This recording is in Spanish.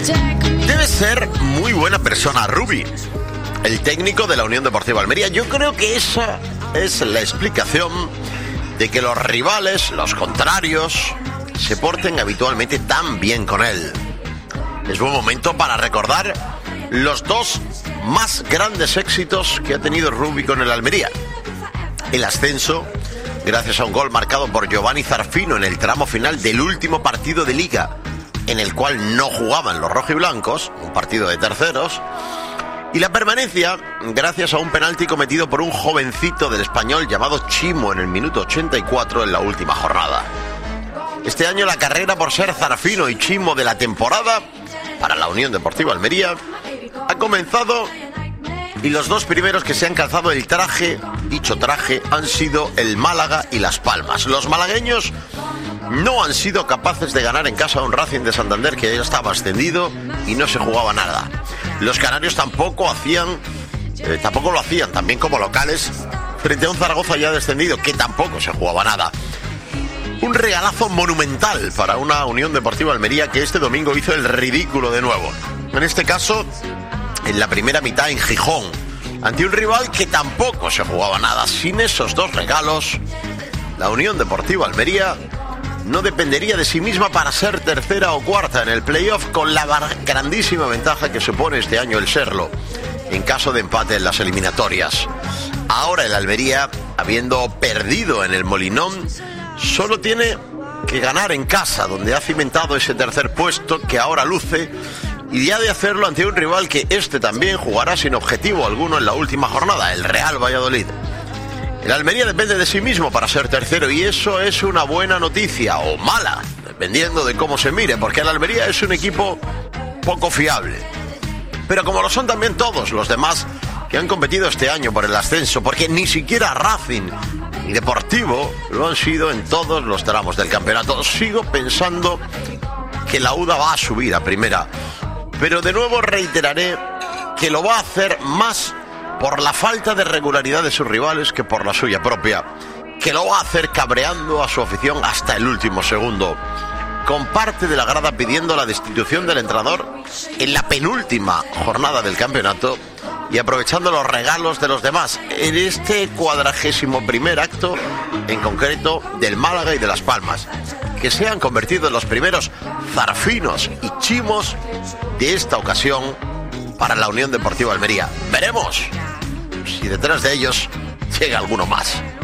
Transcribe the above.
Debe ser muy buena persona, Rubi, el técnico de la Unión Deportiva Almería. Yo creo que esa es la explicación de que los rivales, los contrarios, se porten habitualmente tan bien con él. Es buen momento para recordar los dos más grandes éxitos que ha tenido Rubi con el Almería. El ascenso, gracias a un gol marcado por Giovanni Zarfino en el tramo final del último partido de Liga, en el cual no jugaban los rojiblancos, un partido de terceros. Y la permanencia, gracias a un penalti cometido por un jovencito del Español llamado Chimo en el minuto 84 en la última jornada. Este año la carrera por ser Zarfino y Chimo de la temporada para la Unión Deportiva Almería ha comenzado, y los dos primeros que se han calzado el traje, dicho traje, han sido el Málaga y Las Palmas. Los malagueños no han sido capaces de ganar en casa a un Racing de Santander que ya estaba ascendido y no se jugaba nada. Los canarios tampoco lo hacían, también como locales, frente a un Zaragoza ya descendido que tampoco se jugaba nada. Un regalazo monumental para una Unión Deportiva Almería que este domingo hizo el ridículo de nuevo. En este caso, en la primera mitad en Gijón, ante un rival que tampoco se jugaba nada. Sin esos dos regalos, la Unión Deportiva Almería no dependería de sí misma para ser tercera o cuarta en el playoff, con la grandísima ventaja que supone este año el serlo, en caso de empate en las eliminatorias. Ahora el Almería, habiendo perdido en el Molinón, solo tiene que ganar en casa, donde ha cimentado ese tercer puesto que ahora luce, y ya de hacerlo ante un rival que también jugará sin objetivo alguno en la última jornada, el Real Valladolid. El Almería depende de sí mismo para ser tercero, y eso es una buena noticia o mala, dependiendo de cómo se mire, porque el Almería es un equipo poco fiable. Pero como lo son también todos los demás que han competido este año por el ascenso, porque ni siquiera Racing y Deportivo lo han sido en todos los tramos del campeonato. Sigo pensando que la UDA va a subir a primera, pero de nuevo reiteraré que lo va a hacer más por la falta de regularidad de sus rivales que por la suya propia, que lo va a hacer cabreando a su afición hasta el último segundo, con parte de la grada pidiendo la destitución del entrenador en la penúltima jornada del campeonato y aprovechando los regalos de los demás en este 41º acto, en concreto del Málaga y de Las Palmas, que se han convertido en los primeros Zarfinos y Chimos de esta ocasión para la Unión Deportiva Almería. Veremos si detrás de ellos llega alguno más.